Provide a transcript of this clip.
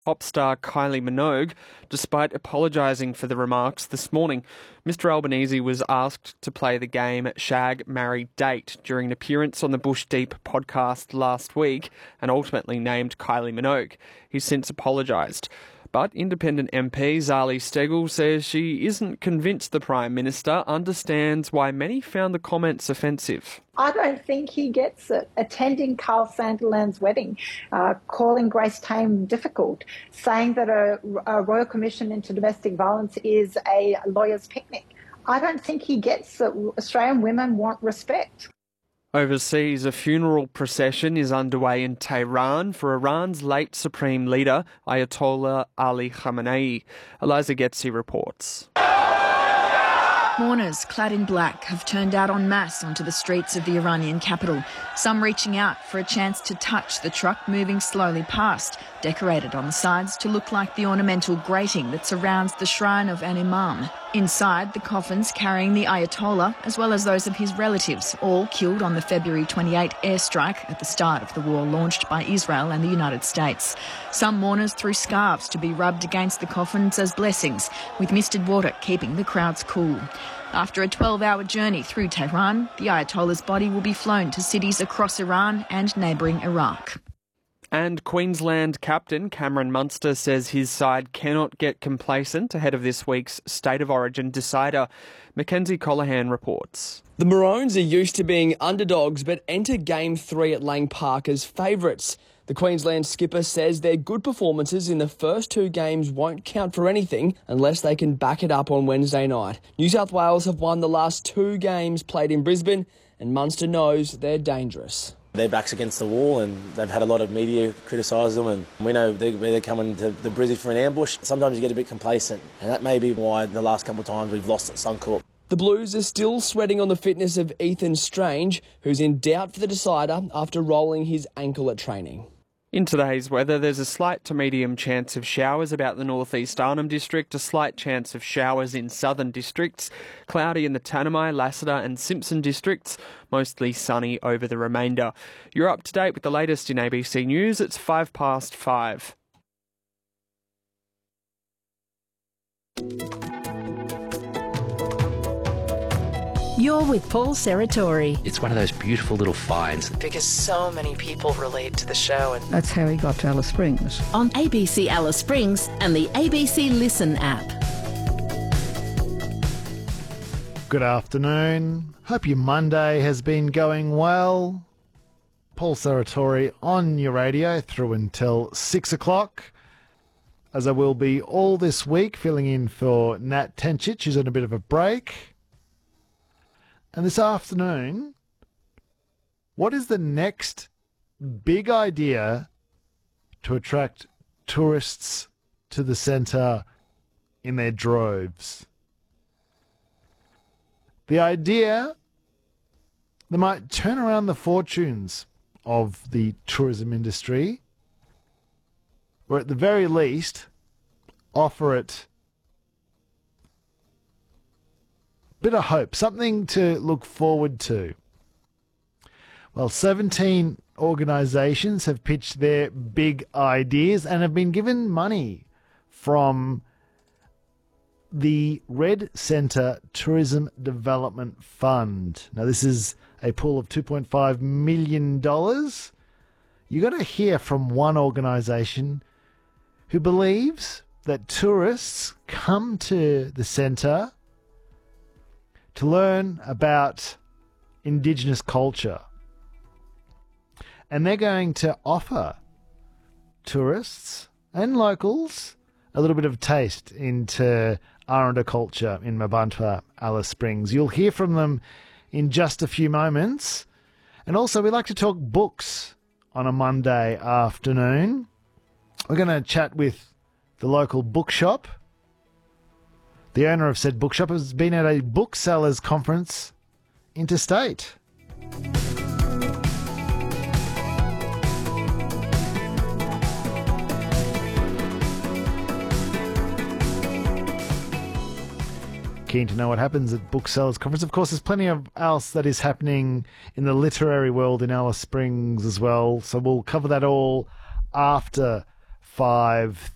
pop star Kylie Minogue, despite apologising for the remarks this morning. Mr Albanese was asked to play the game Shag, Marry, Date during an appearance on the Bush Deep podcast last week and ultimately named Kylie Minogue. He's since apologised. But independent MP Zali Steggall says she isn't convinced the Prime Minister understands why many found the comments offensive. I don't think he gets it. Attending Carl Sanderland's wedding, calling Grace Tame difficult, saying that a Royal Commission into domestic violence is a lawyer's picnic. I don't think he gets that Australian women want respect. Overseas, a funeral procession is underway in Tehran for Iran's late Supreme Leader, Ayatollah Ali Khamenei. Eliza Getzi reports. Mourners, clad in black, have turned out en masse onto the streets of the Iranian capital, some reaching out for a chance to touch the truck moving slowly past, decorated on the sides to look like the ornamental grating that surrounds the shrine of an imam. Inside, the coffins carrying the Ayatollah, as well as those of his relatives, all killed on the February 28 airstrike at the start of the war launched by Israel and the United States. Some mourners threw scarves to be rubbed against the coffins as blessings, with misted water keeping the crowds cool. After a 12-hour journey through Tehran, the Ayatollah's body will be flown to cities across Iran and neighbouring Iraq. And Queensland captain Cameron Munster says his side cannot get complacent ahead of this week's State of Origin decider. Mackenzie Colohan reports. The Maroons are used to being underdogs but enter Game 3 at Lang Park as favourites. The Queensland skipper says their good performances in the first two games won't count for anything unless they can back it up on Wednesday night. New South Wales have won the last two games played in Brisbane, and Munster knows they're dangerous. Their back's against the wall and they've had a lot of media criticise them, and we know they're coming to the Brizzy for an ambush. Sometimes you get a bit complacent, and that may be why the last couple of times we've lost at Suncorp. The Blues are still sweating on the fitness of Ethan Strange, who's in doubt for the decider after rolling his ankle at training. In today's weather, there's a slight to medium chance of showers about the northeast Arnhem District, a slight chance of showers in southern districts, cloudy in the Tanami, Lassiter and Simpson districts, mostly sunny over the remainder. You're up to date with the latest in ABC News. It's 5:05. You're with Paul Serratori. It's one of those beautiful little finds. Because so many people relate to the show. And that's how he got to Alice Springs. On ABC Alice Springs and the ABC Listen app. Good afternoon. Hope your Monday has been going well. Paul Serratori on your radio through until 6 o'clock. As I will be all this week, filling in for Nat Tenchich, who's on a bit of a break. And this afternoon, what is the next big idea to attract tourists to the centre in their droves? The idea that might turn around the fortunes of the tourism industry, or at the very least, offer it bit of hope, something to look forward to. Well, 17 organisations have pitched their big ideas and have been given money from the Red Centre Tourism Development Fund. Now, this is a pool of $2.5 million. You've got to hear from one organisation who believes that tourists come to the centre to learn about Indigenous culture. And they're going to offer tourists and locals a little bit of taste into Aranda culture in Mabantwa, Alice Springs. You'll hear from them in just a few moments. And also, we like to talk books on a Monday afternoon. We're going to chat with the local bookshop. The owner of said bookshop has been at a booksellers conference interstate. Keen to know what happens at booksellers conference. Of course, there's plenty of else that is happening in the literary world in Alice Springs as well. So we'll cover that all after 5.